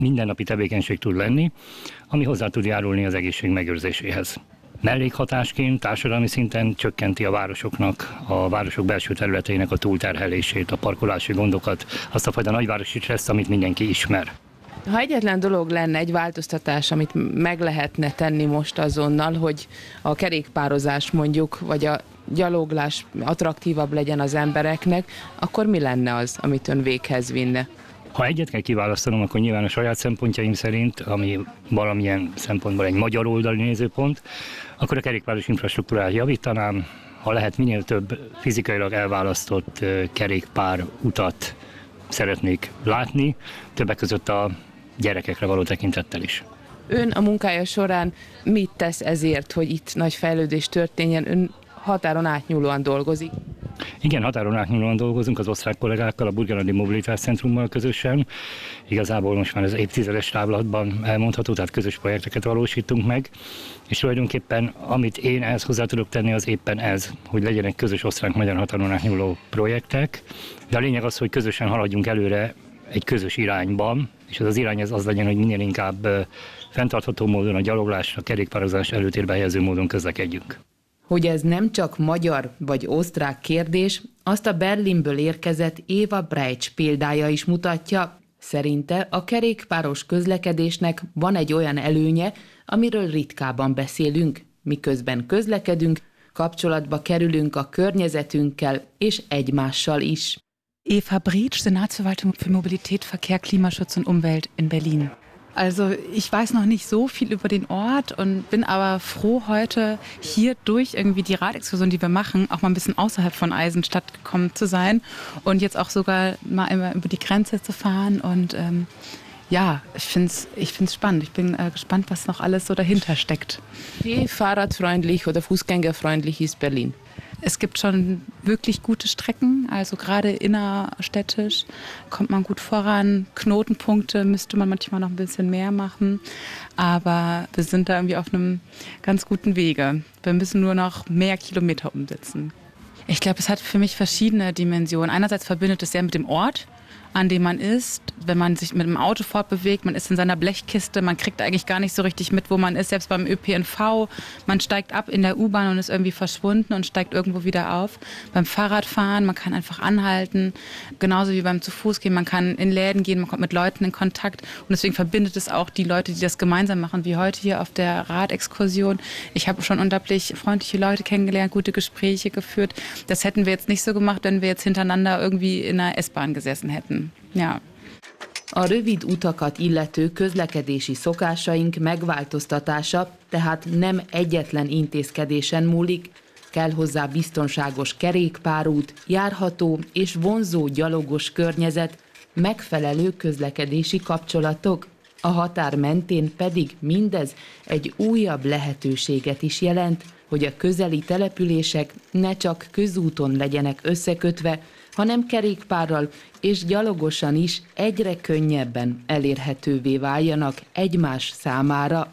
mindennapi tevékenység tud lenni, ami hozzá tud járulni az egészség megőrzéséhez. Mellékhatásként társadalmi szinten csökkenti a városok belső területeinek a túlterhelését, a parkolási gondokat, azt a fajta nagyvárosi stressz, amit mindenki ismer. Ha egyetlen dolog lenne, egy változtatás, amit meg lehetne tenni most azonnal, hogy a kerékpározás mondjuk, vagy a gyaloglás attraktívabb legyen az embereknek, akkor mi lenne az, amit ön véghez vinne? Ha egyet kell kiválasztanom, akkor nyilván a saját szempontjaim szerint, ami valamilyen szempontból egy magyar oldali nézőpont, akkor a kerékpáros infrastruktúrát javítanám, ha lehet minél több fizikailag elválasztott kerékpár utat szeretnék látni, többek között a gyerekekre való tekintettel is. Ön a munkája során mit tesz ezért, hogy itt nagy fejlődés történjen? Ön határon átnyúlóan dolgozik. Igen, határon átnyúlóan dolgozunk az osztrák kollégákkal, a Burgenlandi Mobilitás Centrummal közösen. Igazából most már az évtizedes távlatban elmondható, tehát közös projekteket valósítunk meg, és tulajdonképpen amit én ehhez hozzá tudok tenni, az éppen ez, hogy legyenek közös osztrák-magyar határon átnyúló projektek. De a lényeg az, hogy közösen haladjunk előre egy közös irányban, és az irány az legyen, hogy minél inkább fenntartható módon a gyaloglás, a kerékpározás előtérbe helyező módon közlekedjünk. Hogy ez nem csak magyar vagy osztrák kérdés, azt a Berlinből érkezett Eva Breitsch példája is mutatja. Szerinte a kerékpáros közlekedésnek van egy olyan előnye, amiről ritkában beszélünk, miközben közlekedünk, kapcsolatba kerülünk a környezetünkkel és egymással is. Eva Breitsch, Senatsverwaltung für Mobilität, Verkehr, Klimaschutz und Umwelt in Berlin. Also ich weiß noch nicht so viel über den Ort und bin aber froh, heute hier durch irgendwie die Radexkursion, die wir machen, auch mal ein bisschen außerhalb von Eisenstadt gekommen zu sein und jetzt auch sogar mal immer über die Grenze zu fahren und ja, ich find's spannend. Ich bin gespannt, was noch alles so dahinter steckt. Wie fahrradfreundlich oder fußgängerfreundlich ist Berlin? Es gibt schon wirklich gute Strecken, also gerade innerstädtisch kommt man gut voran. Knotenpunkte müsste man manchmal noch ein bisschen mehr machen, aber wir sind da irgendwie auf einem ganz guten Wege. Wir müssen nur noch mehr Kilometer umsetzen. Ich glaube, es hat für mich verschiedene Dimensionen. Einerseits verbindet es sehr mit dem Ort, an dem man ist. Wenn man sich mit dem Auto fortbewegt, man ist in seiner Blechkiste, man kriegt eigentlich gar nicht so richtig mit, wo man ist, selbst beim ÖPNV. Man steigt ab in der U-Bahn und ist irgendwie verschwunden und steigt irgendwo wieder auf. Beim Fahrradfahren, man kann einfach anhalten, genauso wie beim Zu-Fuß-Gehen. Man kann in Läden gehen, man kommt mit Leuten in Kontakt und deswegen verbindet es auch die Leute, die das gemeinsam machen, wie heute hier auf der Radexkursion. Ich habe schon unglaublich freundliche Leute kennengelernt, gute Gespräche geführt. Das hätten wir jetzt nicht so gemacht, wenn wir jetzt hintereinander irgendwie in einer S-Bahn gesessen hätten. Ja. A rövid utakat illető közlekedési szokásaink megváltoztatása tehát nem egyetlen intézkedésen múlik, kell hozzá biztonságos kerékpárút, járható és vonzó gyalogos környezet, megfelelő közlekedési kapcsolatok. A határ mentén pedig mindez egy újabb lehetőséget is jelent, hogy a közeli települések ne csak közúton legyenek összekötve, hanem kerékpárral és gyalogosan is egyre könnyebben elérhetővé váljanak egymás számára.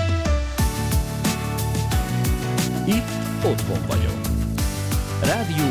Itt otthon vagyok. Rádió